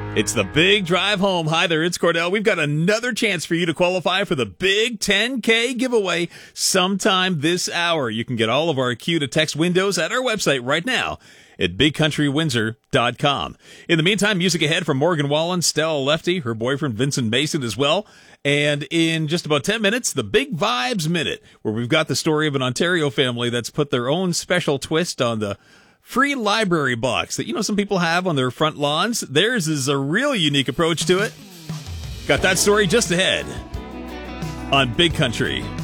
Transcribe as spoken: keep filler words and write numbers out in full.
It's the Big Drive Home. Hi there, it's Cordell. We've got another chance for you to qualify for the Big ten K giveaway sometime this hour. You can get all of our Q to text windows at our website right now at big country windsor dot com. In the meantime, music ahead from Morgan Wallen, Stella Lefty, her boyfriend Vincent Mason as well. And in just about ten minutes, the Big Vibes Minute, where we've got the story of an Ontario family that's put their own special twist on the free library box that, you know, some people have on their front lawns. Theirs is a real unique approach to it. Got that story just ahead on Big Country.